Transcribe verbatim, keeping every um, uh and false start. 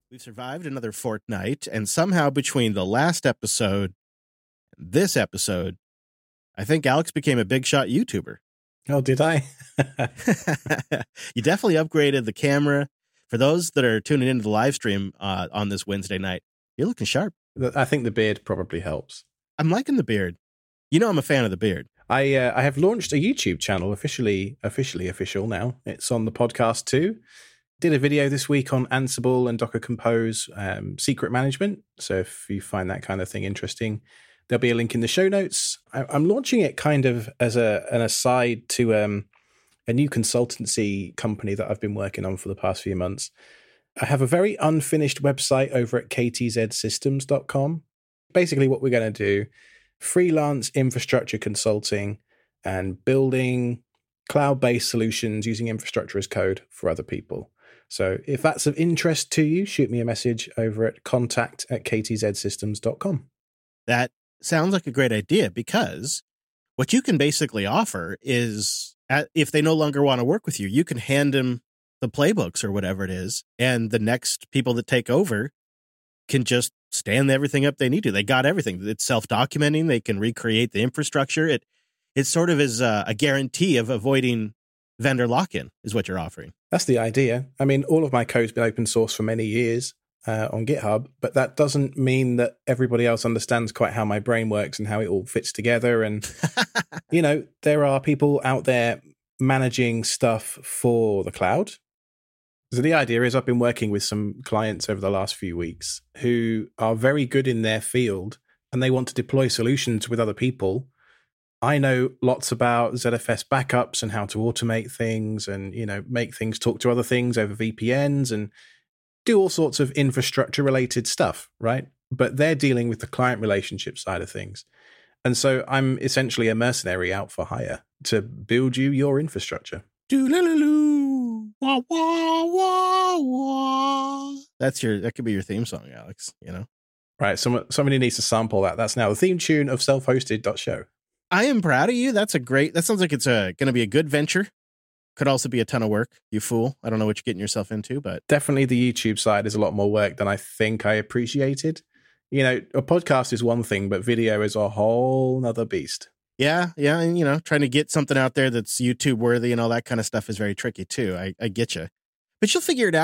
We've survived another fortnight, and somehow between the last episode and this episode, I think Alex became a big shot YouTuber. Oh, did I? You definitely upgraded the camera. For those that are tuning into the live stream uh, on this Wednesday night, you're looking sharp. I think the beard probably helps. I'm liking the beard. You know I'm a fan of the beard. I uh, I have launched a YouTube channel, officially officially official now. It's on the podcast too. Did a video this week on Ansible and Docker Compose um, secret management. So if you find that kind of thing interesting, there'll be a link in the show notes. I, I'm launching it kind of as a an aside to um, a new consultancy company that I've been working on for the past few months. I have a very unfinished website over at k t z systems dot com. Basically what we're going to do, freelance infrastructure consulting and building cloud-based solutions using infrastructure as code for other people. So if that's of interest to you, shoot me a message over at contact at k t z systems dot com. That sounds like a great idea, because what you can basically offer is, if they no longer want to work with you, you can hand them the playbooks or whatever it is, and the next people that take over can just stand everything up they need to. They got everything. It's self-documenting. They can recreate the infrastructure. It it sort of is a, a guarantee of avoiding vendor lock-in is what you're offering. That's the idea. I mean, all of my code's been open source for many years uh, on GitHub, but that doesn't mean that everybody else understands quite how my brain works and how it all fits together. And, you know, there are people out there managing stuff for the cloud. So the idea is I've been working with some clients over the last few weeks who are very good in their field and they want to deploy solutions with other people. I know lots about Z F S backups and how to automate things and, you know, make things talk to other things over V P Ns and do all sorts of infrastructure related stuff, right? But they're dealing with the client relationship side of things. And so I'm essentially a mercenary out for hire to build you your infrastructure. Doo-la-la-loo. Wah, wah, wah, wah. That's your, that could be your theme song, Alex, you know? Right. Someone, somebody needs to sample that. That's now the theme tune of self-hosted dot show. I am proud of you. That's a great, that sounds like it's a going to be a good venture. Could also be a ton of work, you fool. I don't know what you're getting yourself into, but definitely the YouTube side is a lot more work than I think I appreciated. You know, a podcast is one thing, but video is a whole nother beast. Yeah, yeah, and you know, trying to get something out there that's YouTube worthy and all that kind of stuff is very tricky too. I, I get you, but you'll figure it out.